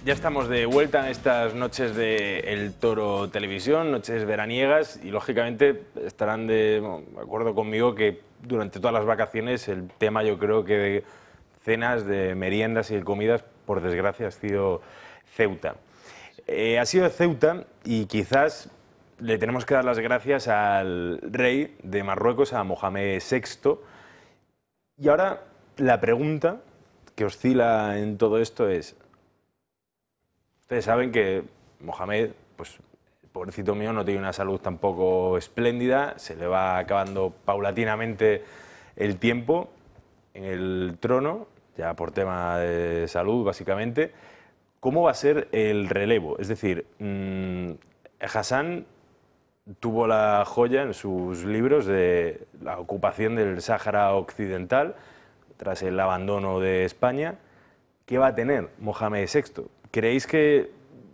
Ya estamos de vuelta en estas noches de El Toro Televisión, noches veraniegas, y lógicamente estarán de acuerdo conmigo que durante todas las vacaciones el tema, yo creo que de cenas, de meriendas y de comidas, por desgracia, ha sido Ceuta. Ha sido Ceuta y quizás le tenemos que dar las gracias al rey de Marruecos, a Mohamed VI. Y ahora la pregunta que oscila en todo esto es: ustedes saben que Mohamed, pues, pobrecito mío, no tiene una salud tampoco espléndida, se le va acabando paulatinamente el tiempo en el trono, ya por tema de salud, básicamente. ¿Cómo va a ser el relevo? Es decir, Hassan tuvo la joya en sus libros de la ocupación del Sáhara Occidental tras el abandono de España. ¿Qué va a tener Mohamed VI? ¿Creéis que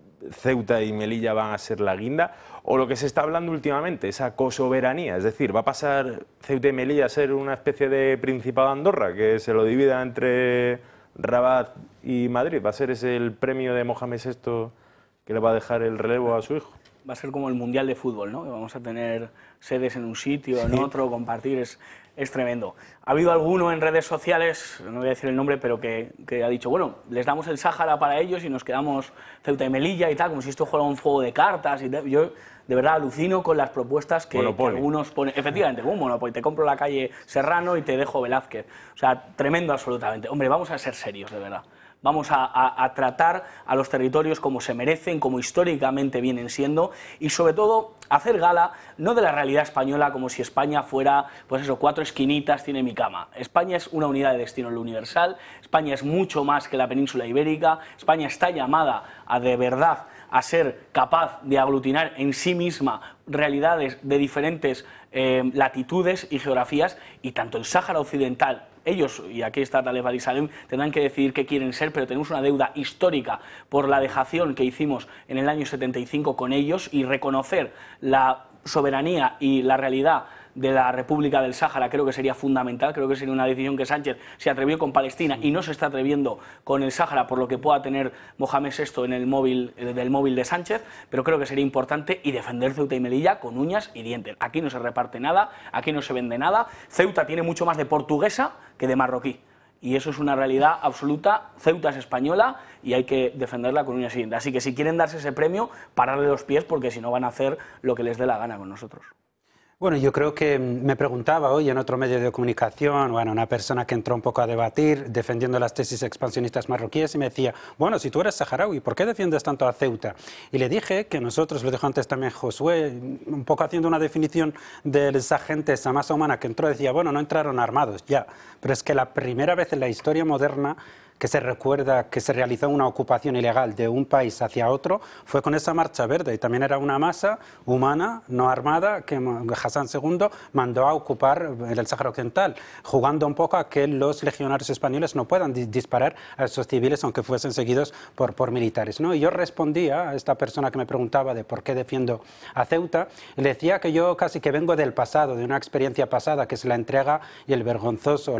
Ceuta y Melilla van a ser la guinda? ¿O lo que se está hablando últimamente, esa cosoberanía? Es decir, ¿va a pasar Ceuta y Melilla a ser una especie de Principado de Andorra, que se lo divida entre Rabat y Madrid? ¿Va a ser ese el premio de Mohamed VI que le va a dejar el relevo a su hijo? Va a ser como el Mundial de Fútbol, ¿no? Que vamos a tener sedes en un sitio, en otro, compartir, es tremendo. Ha habido alguno en redes sociales, no voy a decir el nombre, pero que ha dicho, bueno, les damos el Sáhara para ellos y nos quedamos Ceuta y Melilla y tal, como si esto fuera un juego de cartas y tal. Yo de verdad alucino con las propuestas que algunos ponen. Efectivamente, como un Monopoly, te compro la calle Serrano y te dejo Velázquez. O sea, tremendo absolutamente. Hombre, vamos a ser serios, de verdad. Vamos a tratar a los territorios como se merecen, como históricamente vienen siendo, y sobre todo hacer gala no de la realidad española como si España fuera, pues eso, 4 esquinitas tiene mi cama. España es una unidad de destino universal, España es mucho más que la península ibérica, España está llamada a de verdad a ser capaz de aglutinar en sí misma realidades de diferentes latitudes y geografías, y tanto el Sáhara Occidental, ellos, y aquí está Taleb Ali-Salem, tendrán que decidir qué quieren ser, pero tenemos una deuda histórica por la dejación que hicimos en el año 75 con ellos, y reconocer la soberanía y la realidad de la República del Sáhara creo que sería fundamental. Creo que sería una decisión que Sánchez se atrevió con Palestina y no se está atreviendo con el Sáhara, por lo que pueda tener Mohamed VI en el móvil del móvil de Sánchez, pero creo que sería importante, y defender Ceuta y Melilla con uñas y dientes. Aquí no se reparte nada, aquí no se vende nada. Ceuta tiene mucho más de portuguesa que de marroquí, y eso es una realidad absoluta. Ceuta es española y hay que defenderla con uñas y dientes. Así que si quieren darse ese premio, pararle los pies, porque si no van a hacer lo que les dé la gana con nosotros. Bueno, yo creo que me preguntaba hoy en otro medio de comunicación, bueno, una persona que entró un poco a debatir defendiendo las tesis expansionistas marroquíes, y me decía, bueno, si tú eres saharaui, ¿por qué defiendes tanto a Ceuta? Y le dije que nosotros, lo dijo antes también Josué, un poco haciendo una definición de esa gente, esa masa humana que entró, decía, bueno, no entraron armados, ya, pero es que la primera vez en la historia moderna que se recuerda que se realizó una ocupación ilegal de un país hacia otro fue con esa marcha verde, y también era una masa humana no armada que Hassan II mandó a ocupar el Sáhara Occidental, jugando un poco a que los legionarios españoles no puedan disparar a esos civiles aunque fuesen seguidos por militares, ¿no? Y yo respondía a esta persona que me preguntaba de por qué defiendo a Ceuta, y le decía que yo casi que vengo del pasado, de una experiencia pasada, que es la entrega y el vergonzoso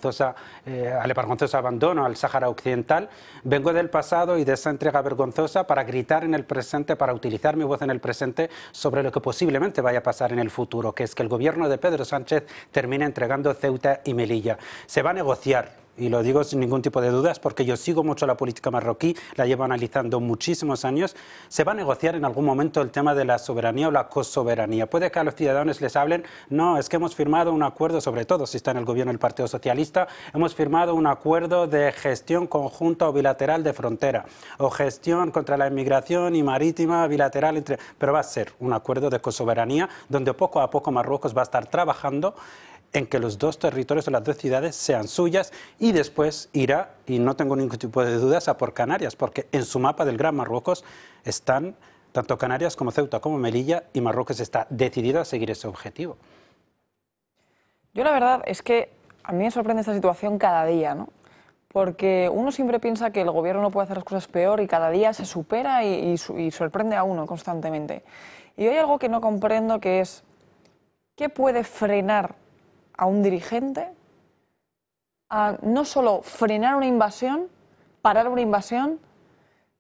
abandono al Sáhara Occidental. Vengo del pasado y de esa entrega vergonzosa para gritar en el presente, para utilizar mi voz en el presente sobre lo que posiblemente vaya a pasar en el futuro, que es que el gobierno de Pedro Sánchez termine entregando Ceuta y Melilla. Se va a negociar. Y lo digo sin ningún tipo de dudas porque yo sigo mucho la política marroquí, la llevo analizando muchísimos años. Se va a negociar en algún momento el tema de la soberanía o la cosoberanía. Puede que a los ciudadanos les hablen, no, es que hemos firmado un acuerdo, sobre todo si está en el gobierno el Partido Socialista, hemos firmado un acuerdo de gestión conjunta o bilateral de frontera, o gestión contra la inmigración y marítima bilateral, pero va a ser un acuerdo de cosoberanía donde poco a poco Marruecos va a estar trabajando en que los dos territorios o las dos ciudades sean suyas, y después irá, y no tengo ningún tipo de dudas, a por Canarias, porque en su mapa del Gran Marruecos están tanto Canarias como Ceuta como Melilla, y Marruecos está decidido a seguir ese objetivo. Yo la verdad es que a mí me sorprende esta situación cada día, ¿no? Porque uno siempre piensa que el gobierno no puede hacer las cosas peor, y cada día se supera y sorprende a uno constantemente. Y hay algo que no comprendo, que es ¿qué puede frenar a un dirigente a no solo frenar una invasión, parar una invasión,